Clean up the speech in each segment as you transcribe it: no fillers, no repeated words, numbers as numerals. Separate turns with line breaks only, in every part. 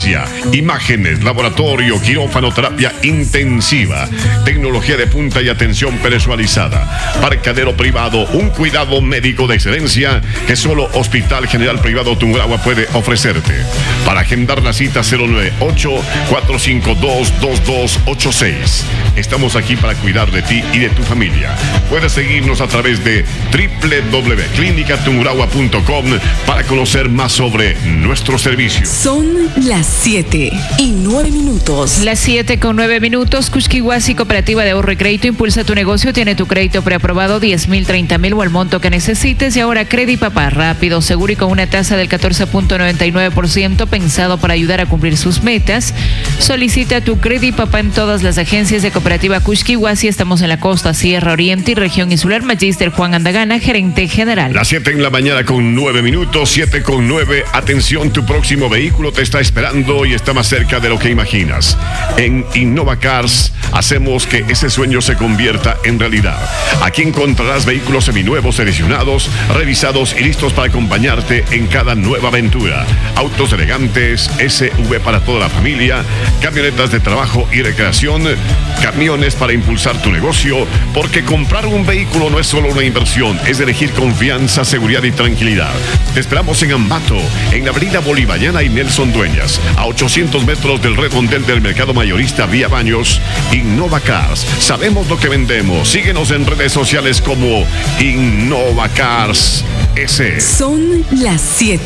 anestesia, imágenes, laboratorio, quirófano, terapia intensiva, tecnología de punta y atención personalizada, parqueadero privado, un cuidado médico de excelencia que solo Hospital General Privado Tungurahua puede ofrecerte. Para agendar la cita 098-452-2286. Estamos aquí para cuidar de ti y de tu familia. Puedes seguirnos a través de www.clinicatungurahua.com para conocer más sobre nuestro servicio.
Son las 7:09.
Las 7:09. Cusquihuasi Cooperativa de Ahorro y Crédito impulsa tu negocio. Tiene tu crédito preaprobado, 10,000, 30,000 o el monto que necesites. Y ahora Credipapá, rápido, seguro y con una tasa del 14.99%, pensado para ayudar a cumplir sus metas. Solicita tu Credipapá en todas las agencias de Cooperativa Cusquihuasi. Estamos en la costa, Sierra Oriente y región insular. Magíster Juan Andagana, gerente general.
Las 7:09, 7:09. Atención, tu próximo vehículo te está esperando y está más cerca de lo que imaginas. En Innova Cars hacemos que ese sueño se convierta en realidad. Aquí encontrarás vehículos seminuevos, seleccionados, revisados y listos para acompañarte en cada nueva aventura. Autos elegantes, SUV para toda la familia, camionetas de trabajo y recreación, camiones para impulsar tu negocio, porque comprar un vehículo no es solo una inversión, es elegir confianza, seguridad y tranquilidad. Te esperamos en Ambato, en la avenida Bolivariana y Nelson Dueñas, a 800 metros del redondel del mercado mayorista Vía Baños. Innova Cars, sabemos lo que vendemos. Síguenos en redes sociales como Innova Cars S.
Son las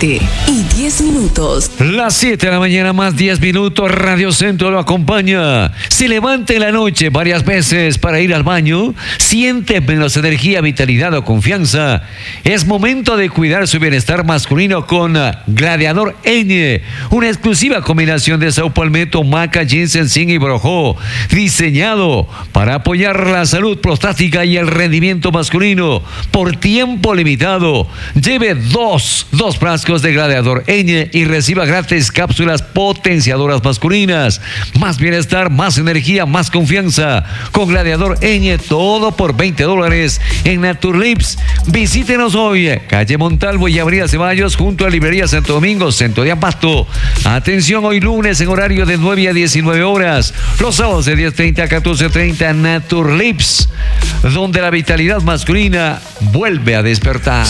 7:10.
Las 7 de la mañana más 10 minutos. Radio Centro lo acompaña. Se levanta en la noche varias veces para ir al baño. Siente menos energía, vitalidad o confianza. Es momento de cuidar su bienestar masculino con Gladiador Ñ, una exclusiva combinación de saupalmeto, maca, ginseng, zinc y brojo, diseñado para apoyar la salud prostática y el rendimiento masculino por tiempo limitado. Lleve dos frascos de Gladiador Ñ y reciba gratis cápsulas potenciadoras masculinas. Más bienestar, más energía, más confianza. Con Gladiador Ñ, todo por $20 en Naturlips. Visítenos hoy, calle Montalvo y avenida Ceballos, junto a Librería Santo Domingo, centro de Ampasto. Atención, hoy lunes en horario de 9 a 19 horas. Los sábados de 10:30 a 14:30, Naturlips, donde la vitalidad masculina vuelve a despertar.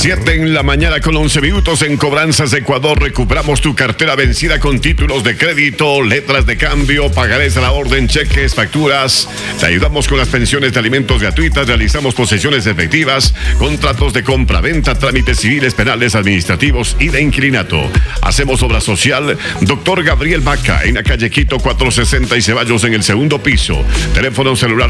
7:11 en Cobranzas Ecuador. Recuperamos tu cartera vencida con títulos de crédito, letras de cambio, pagarés a la orden, cheques, facturas. Te ayudamos con las pensiones de alimentos gratuitas, realizamos posesiones efectivas, contratos de compra-venta, trámites civiles, penales, administrativos y de inquilinato. Hacemos obra social. Doctor Gabriel Vaca, en la calle Quito 460 y Ceballos, en el segundo piso. Teléfono celular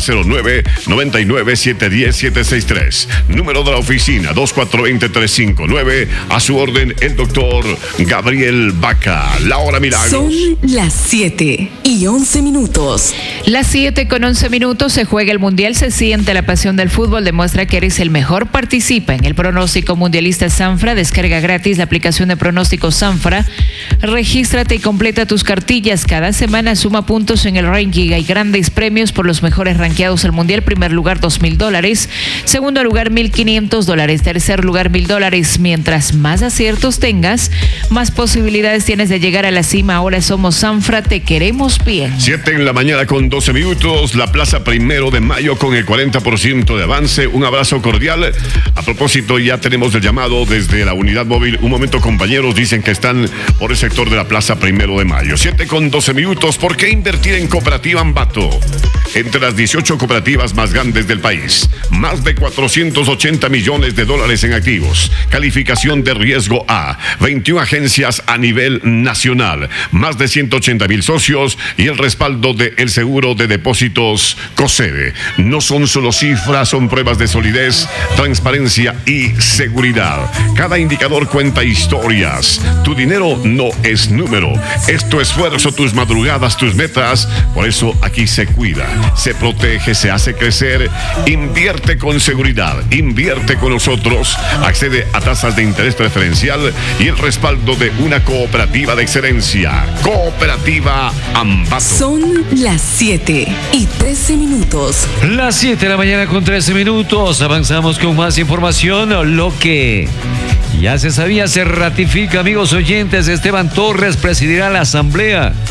0999-710-763. Número de la oficina 2420-359. A su orden, el doctor Gabriel Vaca. La hora milagros.
Son las 7:11.
Las 7:11. Se juega el Mundial, se siente la pasión del fútbol, demuestra que eres el mejor. Participa en el pronóstico mundialista Sanfra. Descarga gratis la aplicación de pronóstico Sanfra. Regístrate y completa tus cartillas. Cada semana suma puntos en el ranking. Hay grandes premios por los mejores rankeados al Mundial. Primer lugar, $2,000. Segundo lugar, $1,500. Tercer lugar, $1,000. Mientras más aciertos tengas, más posibilidades tienes de llegar a la cima. Ahora somos Sanfra, te queremos bien.
7:12. La Plaza 1 de Mayo con el 40% de avance. Un abrazo cordial. A propósito, ya tenemos el llamado desde la unidad móvil. Un momento, compañeros, dicen que están por el sector de la Plaza 1 de Mayo. 7:12. ¿Por qué invertir en Cooperativa Ambato? Entre las 18 cooperativas más grandes del país. Más de $480 millones en activos. Calificación de riesgo A. 21 agencias a nivel nacional. Más de 180,000 socios y el respaldo del seguro de depósitos COSEDE. No son solo cifras, son pruebas de solidez, transparencia y seguridad. Cada indicador cuenta historias. Tu dinero no es número. Es tu esfuerzo, tus madrugadas, tus metas. Por eso aquí se cuida, se protege, se hace crecer. Invierte con seguridad. Invierte con nosotros. Accede a tasas de interés preferencial y el respaldo de una cooperativa de excelencia. Cooperativa Ambato.
Son las 7:13.
Las 7 de la mañana con 13 minutos. Avanzamos con más información. Lo que ya se sabía se ratifica, amigos oyentes. Esteban Torres presidirá la asamblea